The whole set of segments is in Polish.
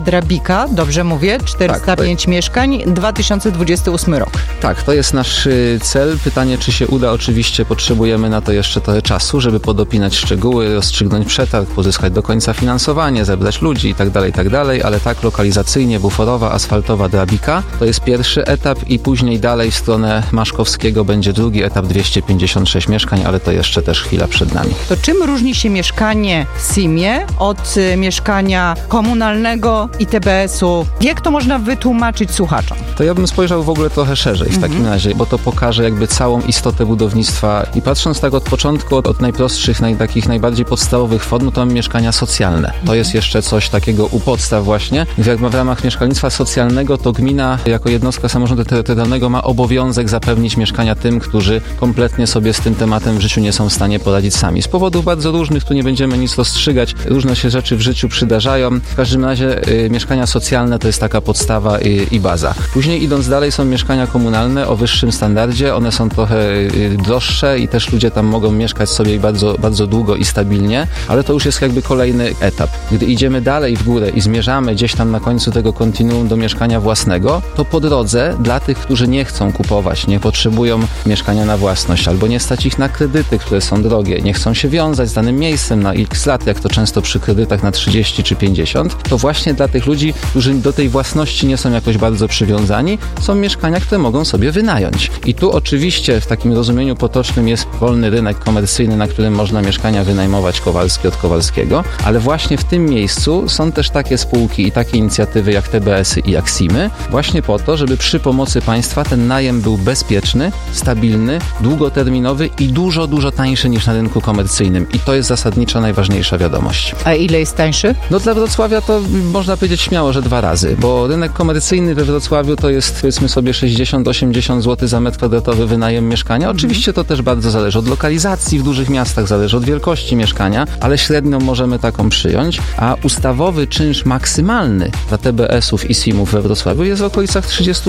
Drabika, dobrze mówię, 405 mieszkań, 2028 rok. Tak, to jest nasz cel. Pytanie, czy się uda? Oczywiście potrzebujemy na to jeszcze trochę czasu, żeby podopinać szczegóły, rozstrzygnąć przetarg, pozyskać do końca finansowanie, zebrać ludzi i tak dalej, ale tak lokalizacyjnie buforowa, asfaltowa Drabika to jest pierwszy etap i później dalej w stronę Maszkowskiego będzie drugi etap, 256 mieszkań, ale to jeszcze też chwila przed nami. To czym różni się mieszkanie w SIM-ie od mieszkania komunalnego i TBS-u? Jak to można wytłumaczyć słuchaczom? To ja bym spojrzał w ogóle trochę szerzej w takim razie, bo to pokaże jakby całą istotę budownictwa i patrząc tak od początku, od najprostszych, takich najbardziej podstawowych form, to mamy mieszkania socjalne. To jest jeszcze coś takiego u podstaw właśnie. Jak w ramach mieszkalnictwa socjalnego to gmina jako jednostka samorządu terytorialnego ma obowiązek zapewnić mieszkania tym, którzy kompletnie sobie z tym tematem w życiu nie są w stanie poradzić sami. Z powodów bardzo różnych, tu nie będziemy nic rozstrzygać, różne się rzeczy w życiu przydarzają. W każdym razie mieszkania socjalne to jest taka podstawa i baza. Później idąc dalej są mieszkania komunalne o wyższym standardzie, one są trochę droższe i też ludzie tam mogą mieszkać sobie bardzo, bardzo długo i stabilnie, ale to już jest jakby kolejny etap. Gdy idziemy dalej w górę i zmierzamy gdzieś tam na końcu tego kontinuum do mieszkania własnego, to po drodze dla tych, którzy nie chcą kupować, nie potrzebują mieszkania na własność albo nie stać ich na kredyty, które są drogie, nie chcą się wiązać z danym miejscem na x lat, jak to często przy kredytach na 30 czy 50, to właśnie dla tych ludzi, którzy do tej własności nie są jakoś bardzo przywiązani, są mieszkania, które mogą sobie wynająć. I tu oczywiście w takim rozumieniu potocznym jest wolny rynek komercyjny, na którym można mieszkania wynajmować Kowalski od Kowalskiego, ale właśnie w tym miejscu są też takie spółki i takie inicjatywy jak TBS-y i jak SIM-y, właśnie po to, żeby przy pomocy państwa ten najem był bezpieczny, stabilny, długoterminowy i dużo, dużo tańszy niż na rynku komercyjnym. I to jest zasadnicza, najważniejsza wiadomość. A ile jest tańszy? No dla Wrocławia to można powiedzieć śmiało, że 2 razy, bo rynek komercyjny we Wrocławiu to jest, powiedzmy sobie, 60-80 zł za metr kwadratowy wynajem mieszkania. Oczywiście to też bardzo zależy od lokalizacji w dużych miastach, zależy od wielkości mieszkania, ale średnią możemy taką przyjąć, a ustawowy czynsz maksymalny dla TBS-ów i SIM-ów we Wrocławiu jest w okolicach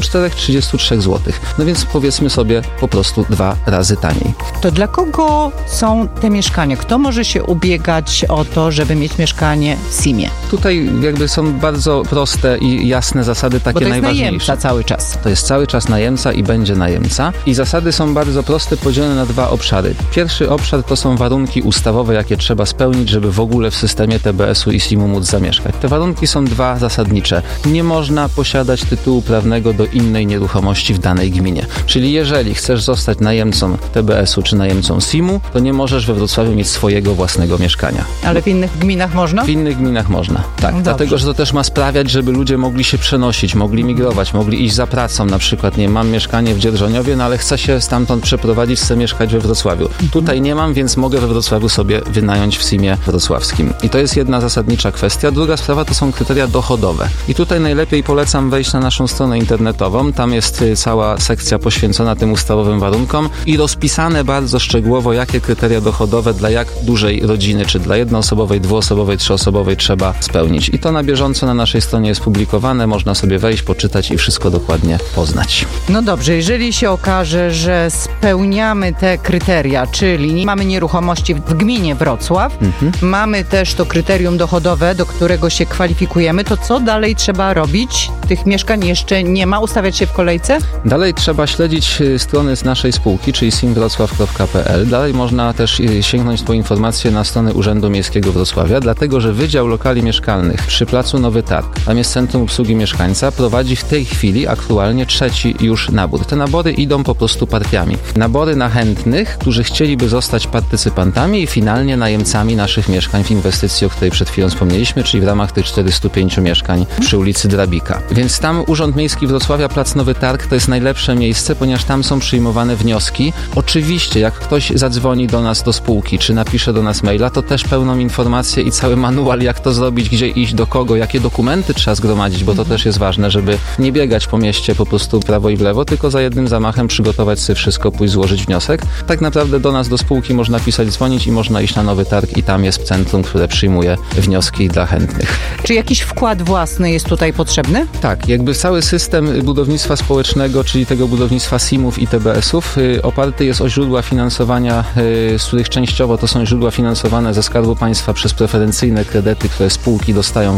34-33 zł. No więc powiedzmy sobie po prostu 2 razy taniej. To dla kogo są te mieszkania? Kto może się ubiegać o to, żeby mieć mieszkanie w SIM-ie? Tutaj jakby są bardzo proste i jasne zasady, takie najważniejsze. Bo to jest najemca cały czas. To jest cały czas najemca i będzie najemca. I zasady są bardzo proste, podzielone na 2 obszary. Pierwszy obszar to są warunki ustawowe, jakie trzeba spełnić, żeby w ogóle w systemie TBS-u i SIM-u móc zamieszkać. Te warunki są 2 zasadnicze. Nie można posiadać tytułu prawnego do innej nieruchomości w danej gminie. Czyli jeżeli chcesz zostać najemcą TBS-u czy najemcą SIM-u, to nie możesz we Wrocławiu mieć swojego własnego mieszkania. Ale w innych gminach można? W innych gminach można, tak. Dobrze. Dlatego, że to też ma sprawiać, żeby ludzie mogli się przenosić, mogli migrować, mogli iść za pracą. Na przykład, nie mam mieszkanie w Dzierżoniowie, no ale chcę się stamtąd przeprowadzić, chcę mieszkać we Wrocławiu. Tutaj nie mam, więc mogę we Wrocławiu sobie wynająć w SIM-ie wrocławskim. I to jest jedna zasadnicza kwestia. Druga sprawa to są kryteria dochodowe. I tutaj najlepiej polecam wejść na naszą stronę internetową. Tam jest cała sekcja poświęcona tym ustawowym warunkom i rozpisane bardzo szczegółowo, jakie kryteria dochodowe dla jak dużej rodziny, czy dla jednoosobowej, dwuosobowej, trzyosobowej trzeba spełnić. I to na bieżąco na naszej stronie jest publikowane. Można sobie wejść, poczytać i wszystko dokładnie poznać. No dobrze, jeżeli się okaże, że spełniamy te kryteria, czyli nie mamy nieruchomości w gminie Wrocław, mamy też to kryterium dochodowe, do którego się kwalifikujemy, to co dalej trzeba robić? Tych mieszkań jeszcze nie ma? Ustawiać się w kolejce? Dalej trzeba śledzić strony z naszej spółki, czyli simwrocław.pl. Dalej można też sięgnąć po informacje na stronę Urzędu Miejskiego Wrocławia, dlatego że Wydział Lokali Mieszkalnych przy placu Nowy Targ, tam jest Centrum Obsługi Mieszkańca, prowadzi w tej chwili aktualnie 3. już nabór. Te nabory idą po prostu partiami. Nabory na chętnych, którzy chcieliby zostać partycypantami i finalnie najemcami naszych mieszkań w inwestycji, o której przed chwilą wspomnieliśmy, czyli w ramach tych 405 mieszkań przy ulicy Drabika. Więc tam Urząd Miejski Wrocławia, plac Nowy Targ to jest najlepsze miejsce, ponieważ tam są przyjmowane wnioski. Oczywiście, jak ktoś zadzwoni do nas do spółki, czy napisze do nas maila, to też pełną informację i cały manual, jak to zrobić, gdzie iść, do kogo, jakie dokumenty trzeba zgromadzić, bo to też jest ważne, żeby nie biegać po mieście po prostu prawo i w lewo, tylko za jednym zamachem przygotować sobie wszystko, pójść złożyć wniosek. Tak naprawdę do nas, do spółki można pisać, dzwonić i można iść na Nowy Targ i tam jest centrum, które przyjmuje wnioski dla chętnych. Czy jakiś wkład własny jest tutaj potrzebny? Tak, jakby cały system budownictwa społecznego, czyli tego budownictwa SIM-ów i TBS-ów oparty jest o źródła finansowania, z których częściowo to są źródła finansowane ze Skarbu Państwa przez preferencyjne kredyty, które spółki dostają właśnie z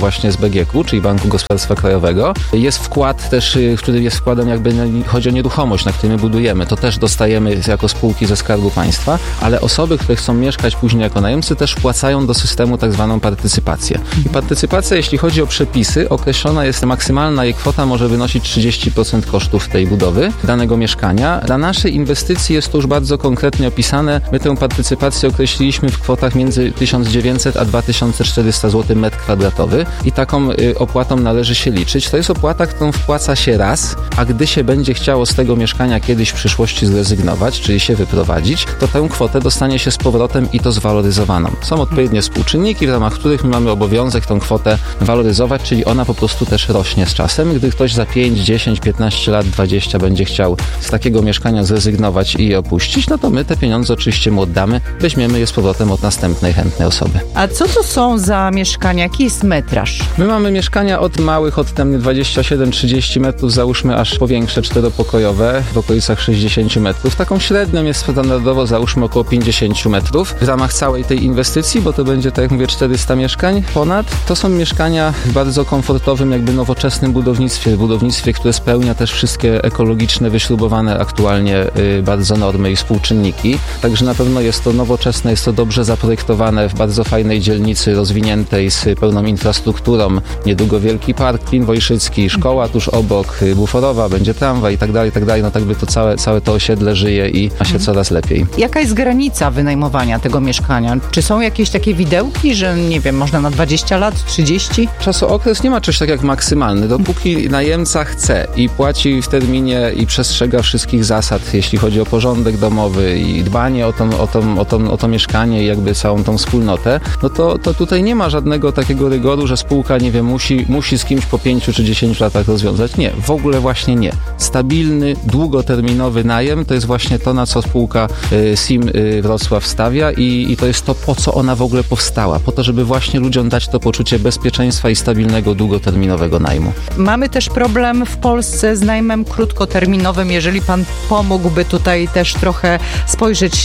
BGK, czyli Banku Gospodarstwa Krajowego. Jest wkład też, który jest wkładem jakby, chodzi o nieruchomość, na której my budujemy. To też dostajemy jako spółki ze Skarbu Państwa, ale osoby, które chcą mieszkać później jako najemcy, też wpłacają do systemu tak zwaną partycypację. I partycypacja, jeśli chodzi o przepisy, określona jest maksymalna jej kwota może wynosić 30% kosztów tej budowy danego mieszkania. Dla naszej inwestycji jest to już bardzo konkretnie opisane. My tę partycypację określiliśmy w kwotach między 1900 a 2400 zł metr kwadratowy i taką opłatą należy się liczyć. To jest opłata, którą wpłaca się raz, a gdy się będzie chciało z tego mieszkania kiedyś w przyszłości zrezygnować, czyli się wyprowadzić, to tę kwotę dostanie się z powrotem i to zwaloryzowaną. Są odpowiednie współczynniki, w ramach których my mamy obowiązek tą kwotę waloryzować, czyli ona po prostu też rośnie z czasem. Gdy ktoś za 5, 10, 15 lat, 20 będzie chciał z takiego mieszkania zrezygnować i je opuścić, no to my te pieniądze oczywiście mu oddamy, weźmiemy je z powrotem od następnej chętnej osoby. A co to są za mieszkania? Jaki jest metraż? My mamy mieszkania od małych, od tam 27-30 metrów, załóżmy aż po większe, czteropokojowe, w okolicach 60 metrów. Taką średnią jest standardowo, załóżmy około 50 metrów w ramach całej tej inwestycji, bo to będzie, tak jak mówię, 400 mieszkań ponad. To są mieszkania w bardzo komfortowym, jakby nowoczesnym budownictwie, które spełnia też wszystkie ekologiczne, wyśrubowane aktualnie bardzo normy i współczynniki. Także na pewno jest to nowoczesne, jest to dobrze zaprojektowane w bardzo fajnej dzielnicy rozwiniętej z pełną infrastrukturą. Niedługo wielki park Klin-Wojszycki, szkoła tuż obok, buforowa, będzie tramwaj i tak dalej. No tak by to całe to osiedle żyje i ma się coraz lepiej. Jaka jest granica wynajmowania tego mieszkania? Czy są jakieś takie widełki, że nie wiem, można na 20 lat, 30? Czasookres nie ma czegoś tak jak maksymalny. Dopóki najemca chce i płaci w terminie i przestrzega wszystkich zasad, jeśli chodzi o porządek domowy i dbanie o to mieszkanie i jakby całą tą wspólnotę, no to tutaj nie ma żadnego takiego rygoru, że spółka, nie wiem, musi z kimś po 5 czy 10 latach rozwiązać. Nie, w ogóle właśnie nie. Stabilny, długoterminowy najem to jest właśnie to, na co spółka SIM Wrocław stawia i to jest to, po co ona w ogóle powstała. Po to, żeby właśnie ludziom dać to poczucie bezpieczeństwa i stabilnego, długoterminowego najmu. Mamy też problem w Polsce z najmem krótkoterminowym. Jeżeli pan pomógłby tutaj też trochę spojrzeć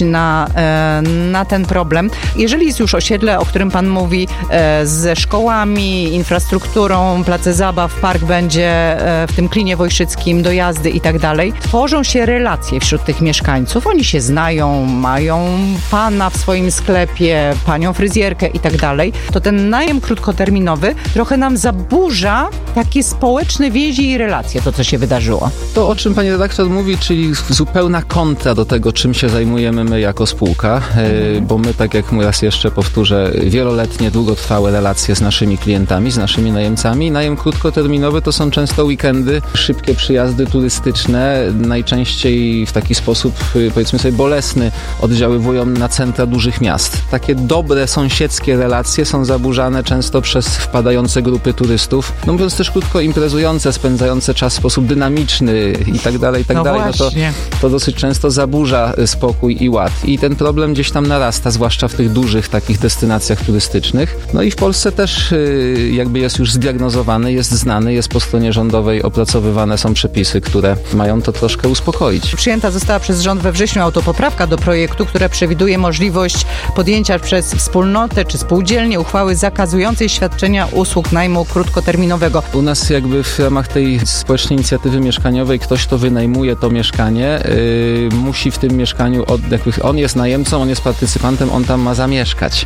na ten problem. Jeżeli jest już osiedle, o którym pan mówi, ze szkołami, infrastrukturą, place zabaw, park będzie w tym Klinie Wojszyckim, dojazdy i tak dalej, tworzą się relacje wśród tych mieszkańców. Oni się znają, mają pana w swoim sklepie, panią fryzjerkę i tak dalej. To ten najem krótkoterminowy trochę nam zaburza takie społeczne więzi i relacje, to co się wydarzyło. To, o czym pani redaktor mówi, czyli zupełna kontra do tego, czym się zajmujemy my jako spółka, bo my, tak jak raz jeszcze powtórzę, wieloletnie, długotrwałe relacje z naszymi klientami, z naszymi najemcami. Najem krótkoterminowy to są często weekendy, szybkie przyjazdy turystyczne, najczęściej w taki sposób, powiedzmy sobie, bolesny, oddziaływują na centra dużych miast. Takie dobre, sąsiedzkie relacje są zaburzane często przez wpadające grupy turystów, no mówiąc też krótko, imprezujące, spędzające czas w sposób dynamiczny i tak dalej, no to dosyć często zaburza spokój i ład. I ten problem gdzieś tam narasta, zwłaszcza w tych dużych takich destynacjach turystycznych. No i w Polsce też jakby jest już zdiagnozowany, jest znany, jest po stronie rządowej opracowywane są przepisy, które mają to troszkę uspokoić. Przyjęta została przez rząd we wrześniu autopoprawka do projektu, która przewiduje możliwość podjęcia przez wspólnotę czy spółdzielnię uchwały zakazującej świadczenia usług najmu krótkoterminowego. U nas jakby w ramach tej społecznej inicjatywy mieszkaniowej ktoś, kto wynajmuje to mieszkanie, musi w tym mieszkaniu, on jest najemcą, on jest partycypantem, on tam ma zamieszkać.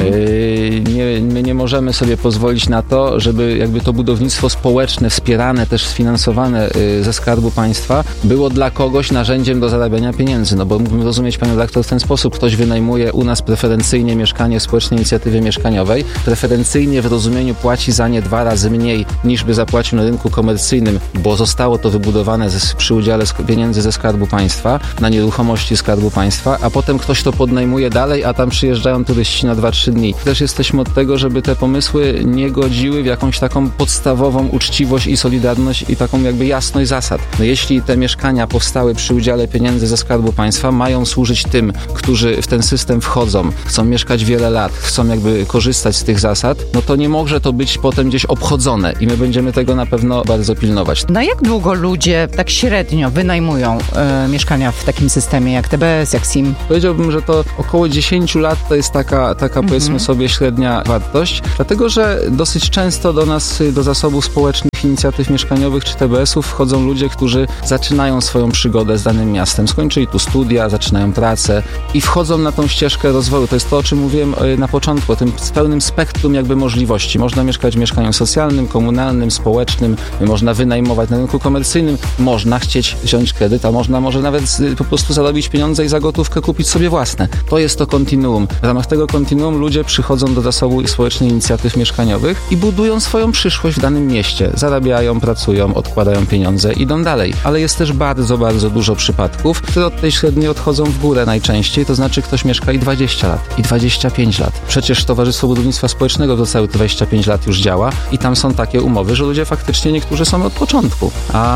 My nie możemy sobie pozwolić na to, żeby jakby to budownictwo społeczne, wspierane, też sfinansowane ze Skarbu Państwa, było dla kogoś narzędziem do zarabiania pieniędzy. No bo mógłbym rozumieć, panie redaktor, w ten sposób. Ktoś wynajmuje u nas preferencyjnie mieszkanie w społecznej inicjatywie mieszkaniowej. Preferencyjnie w rozumieniu płaci za nie 2 razy mniej, niż by zapłacił na rynku komercyjnym, bo zostało to wybudowane przy udziale pieniędzy ze Skarbu Państwa, na nieruchomości Skarbu Państwa, a potem ktoś to podnajmuje dalej, a tam przyjeżdżają turyści na 2-3 dni. Też jesteśmy od tego, żeby te pomysły nie godziły w jakąś taką podstawową uczciwość i solidarność i taką jakby jasność zasad. No jeśli te mieszkania powstały przy udziale pieniędzy ze Skarbu Państwa, mają służyć tym, którzy w ten system wchodzą, chcą mieszkać wiele lat, chcą jakby korzystać z tych zasad, no to nie może to być potem gdzieś obchodzone i my będziemy tego na pewno bardzo pilnować. Na jak długo ludzie tak średnio wynajmują mieszkania w takim systemie jak TBS, jak SIM? Powiedziałbym, że to około 10 lat to jest taka powiedzmy sobie średnia wartość, dlatego że dosyć dosyć często do nas, do zasobów społecznych inicjatyw mieszkaniowych czy TBS-ów wchodzą ludzie, którzy zaczynają swoją przygodę z danym miastem. Skończyli tu studia, zaczynają pracę i wchodzą na tą ścieżkę rozwoju. To jest to, o czym mówiłem na początku, o tym pełnym spektrum jakby możliwości. Można mieszkać w mieszkaniu socjalnym, komunalnym, społecznym, można wynajmować na rynku komercyjnym, można chcieć wziąć kredyt, a może nawet po prostu zarobić pieniądze i za gotówkę kupić sobie własne. To jest to kontinuum. W ramach tego kontinuum ludzie przychodzą do zasobu społecznych inicjatyw mieszkaniowych i budują swoją przyszłość w danym mieście. Zarabiają, pracują, odkładają pieniądze, idą dalej. Ale jest też bardzo, bardzo dużo przypadków, które od tej średniej odchodzą w górę najczęściej, to znaczy ktoś mieszka i 20 lat, i 25 lat. Przecież Towarzystwo Budownictwa Społecznego to całe 25 lat już działa i tam są takie umowy, że ludzie faktycznie niektórzy są od początku.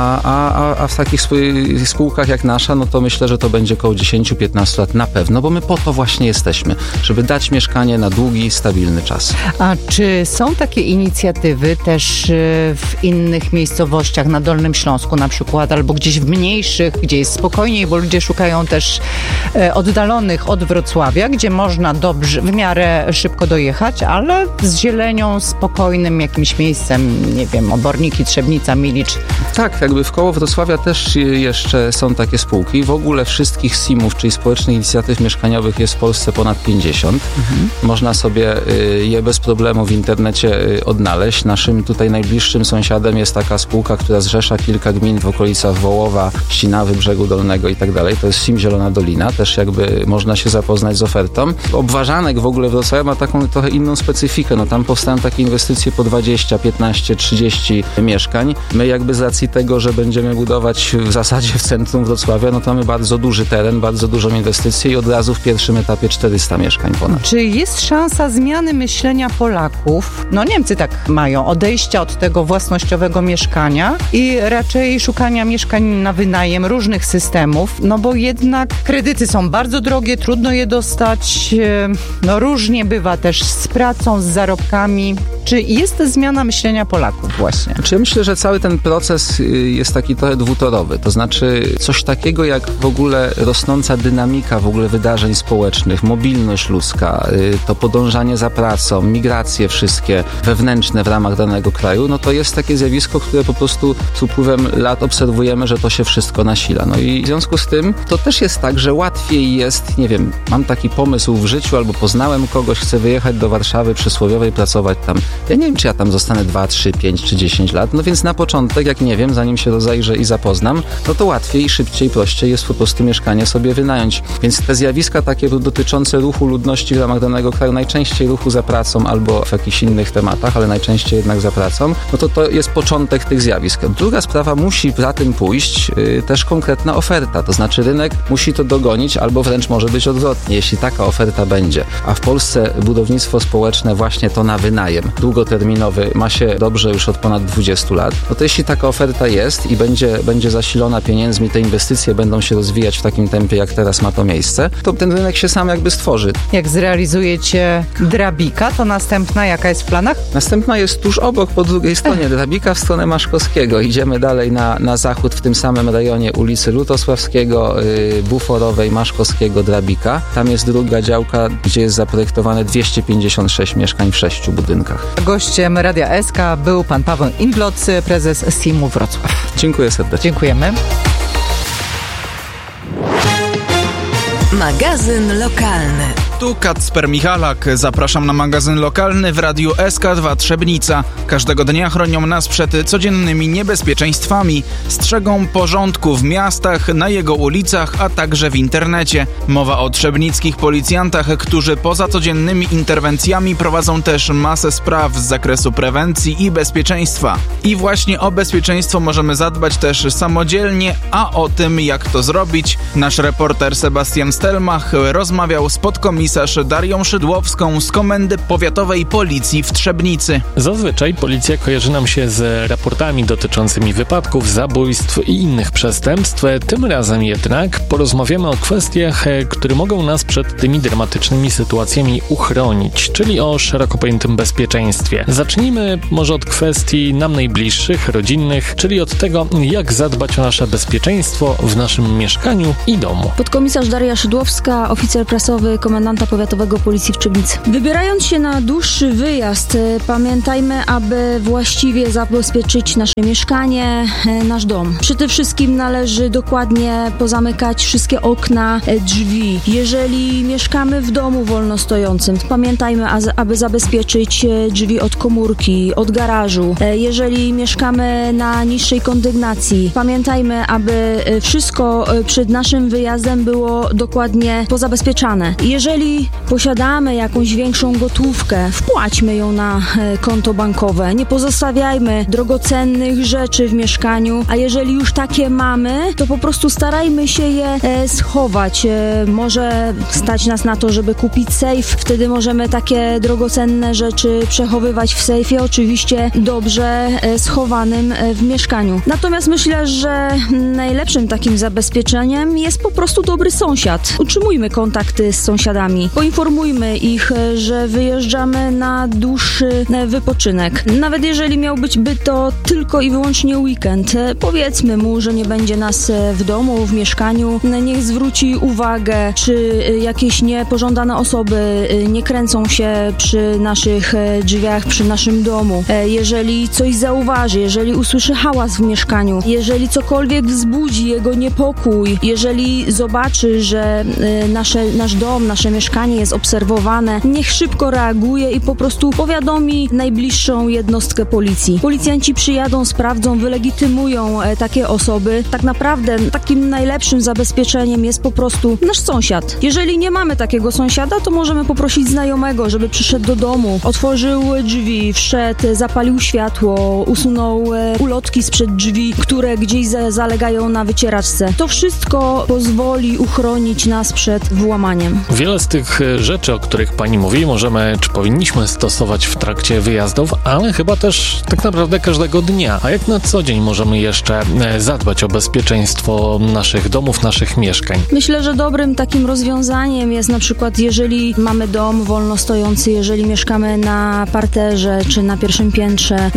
A w takich spółkach jak nasza, no to myślę, że to będzie około 10-15 lat na pewno, bo my po to właśnie jesteśmy, żeby dać mieszkanie na długi, stabilny czas. A czy są takie inicjatywy też w innych miejscowościach na Dolnym Śląsku na przykład, albo gdzieś w mniejszych, gdzie jest spokojniej, bo ludzie szukają też oddalonych od Wrocławia, gdzie można dobrze, w miarę szybko dojechać, ale z zielenią, spokojnym jakimś miejscem, nie wiem, Oborniki, Trzebnica, Milicz. Tak, jakby wkoło Wrocławia też jeszcze są takie spółki. W ogóle wszystkich SIM-ów, czyli społecznych inicjatyw mieszkaniowych jest w Polsce ponad 50. Można sobie je bez problemu w internecie odnaleźć. Naszym tutaj najbliższym sąsiadem jest taka spółka, która zrzesza kilka gmin w okolicach Wołowa, Ścinawy, Brzegu Dolnego i tak dalej. To jest SIM Zielona Dolina. Też jakby można się zapoznać z ofertą. Obwarzanek w ogóle Wrocławia ma taką trochę inną specyfikę. No tam powstają takie inwestycje po 20, 15, 30 mieszkań. My jakby z racji tego, że będziemy budować w zasadzie w centrum Wrocławia, no to mamy bardzo duży teren, bardzo dużą inwestycję i od razu w pierwszym etapie 400 mieszkań ponad. Czy jest szansa zmiany myślenia Polaków? No Niemcy tak mają, odejścia od tego własnościowego mieszkania i raczej szukania mieszkań na wynajem różnych systemów, no bo jednak kredyty są bardzo drogie, trudno je dostać, no różnie bywa też z pracą, z zarobkami. Czy jest zmiana myślenia Polaków właśnie? Ja myślę, że cały ten proces jest taki trochę dwutorowy, to znaczy coś takiego jak w ogóle rosnąca dynamika w ogóle wydarzeń społecznych, mobilność ludzka, to podążanie za pracą, migracje wszystkie wewnętrzne w ramach danego kraju, no to jest takie zjawisko, które po prostu z upływem lat obserwujemy, że to się wszystko nasila. No i w związku z tym to też jest tak, że łatwiej jest, nie wiem, mam taki pomysł w życiu albo poznałem kogoś, chcę wyjechać do Warszawy przysłowiowej, pracować tam. Ja nie wiem, czy ja tam zostanę 2, 3, 5 czy 10 lat, no więc na początek, jak nie wiem, zanim się rozejrzę i zapoznam, no to łatwiej, szybciej, prościej jest po prostu mieszkanie sobie wynająć. Więc te zjawiska takie dotyczące ruchu ludności w ramach danego kraju, najczęściej ruchu za pracą albo w jakichś innych tematach, ale najczęściej jednak za pracą, no to jest początek tych zjawisk. Druga sprawa, musi za tym pójść też konkretna oferta, to znaczy rynek musi to dogonić albo wręcz może być odwrotnie, jeśli taka oferta będzie. A w Polsce budownictwo społeczne właśnie to na wynajem długoterminowy ma się dobrze już od ponad 20 lat, no to jeśli taka oferta jest i będzie zasilona pieniędzmi, te inwestycje będą się rozwijać w takim tempie, jak teraz ma to miejsce, to ten rynek się sam jakby stworzy. Jak zrealizujecie Drabika, to następna jaka jest w planach? Następna jest tuż obok, po drugiej stronie Drabika, w stronę Maszkowskiego. Idziemy dalej na zachód w tym samym rejonie ulicy Lutosławskiego, Buforowej, Maszkowskiego, Drabika. Tam jest druga działka, gdzie jest zaprojektowane 256 mieszkań w 6 budynkach. Gościem Radia SK był pan Paweł Inglot, prezes SIM-u Wrocław. Dziękuję serdecznie. Dziękujemy. Magazyn lokalny. Tu Kacper Michalak. Zapraszam na magazyn lokalny w Radiu SK2 Trzebnica. Każdego dnia chronią nas przed codziennymi niebezpieczeństwami. Strzegą porządku w miastach, na jego ulicach, a także w internecie. Mowa o trzebnickich policjantach, którzy poza codziennymi interwencjami prowadzą też masę spraw z zakresu prewencji i bezpieczeństwa. I właśnie o bezpieczeństwo możemy zadbać też samodzielnie, a o tym, jak to zrobić, nasz reporter Sebastian Stelmach rozmawiał z podkomisarz Darią Szydłowską z Komendy Powiatowej Policji w Trzebnicy. Zazwyczaj policja kojarzy nam się z raportami dotyczącymi wypadków, zabójstw i innych przestępstw. Tym razem jednak porozmawiamy o kwestiach, które mogą nas przed tymi dramatycznymi sytuacjami uchronić, czyli o szeroko pojętym bezpieczeństwie. Zacznijmy może od kwestii nam najbliższych, rodzinnych, czyli od tego, jak zadbać o nasze bezpieczeństwo w naszym mieszkaniu i domu. Podkomisarz Daria Szydłowska, oficer prasowy Komendanta komendanta powiatowego policji w Trzebnicy. Wybierając się na dłuższy wyjazd, pamiętajmy, aby właściwie zabezpieczyć nasze mieszkanie, nasz dom. Przede wszystkim należy dokładnie pozamykać wszystkie okna, drzwi. Jeżeli mieszkamy w domu wolnostojącym, pamiętajmy, aby zabezpieczyć drzwi od komórki, od garażu. Jeżeli mieszkamy na niższej kondygnacji, pamiętajmy, aby wszystko przed naszym wyjazdem było dokładnie pozabezpieczane. Jeżeli posiadamy jakąś większą gotówkę, wpłaćmy ją na konto bankowe. Nie pozostawiajmy drogocennych rzeczy w mieszkaniu, a jeżeli już takie mamy, to po prostu starajmy się je schować. Może stać nas na to, żeby kupić sejf. Wtedy możemy takie drogocenne rzeczy przechowywać w sejfie, oczywiście dobrze schowanym w mieszkaniu. Natomiast myślę, że najlepszym takim zabezpieczeniem jest po prostu dobry sąsiad. Utrzymujmy kontakty z sąsiadami. Poinformujmy ich, że wyjeżdżamy na dłuższy wypoczynek. Nawet jeżeli miałby to tylko i wyłącznie weekend, powiedzmy mu, że nie będzie nas w domu, w mieszkaniu. Niech zwróci uwagę, czy jakieś niepożądane osoby nie kręcą się przy naszych drzwiach, przy naszym domu. Jeżeli coś zauważy, jeżeli usłyszy hałas w mieszkaniu, jeżeli cokolwiek wzbudzi jego niepokój, jeżeli zobaczy, że nasz dom, nasze mieszkanie jest obserwowane, niech szybko reaguje i po prostu powiadomi najbliższą jednostkę policji. Policjanci przyjadą, sprawdzą, wylegitymują takie osoby. Tak naprawdę takim najlepszym zabezpieczeniem jest po prostu nasz sąsiad. Jeżeli nie mamy takiego sąsiada, to możemy poprosić znajomego, żeby przyszedł do domu, otworzył drzwi, wszedł, zapalił światło, usunął ulotki sprzed drzwi, które gdzieś zalegają na wycieraczce. To wszystko pozwoli uchronić nas przed włamaniem. Wiele z tych rzeczy, o których pani mówi, możemy czy powinniśmy stosować w trakcie wyjazdów, ale chyba też tak naprawdę każdego dnia. A jak na co dzień możemy jeszcze zadbać o bezpieczeństwo naszych domów, naszych mieszkań? Myślę, że dobrym takim rozwiązaniem jest na przykład, jeżeli mamy dom wolnostojący, jeżeli mieszkamy na parterze czy na pierwszym piętrze,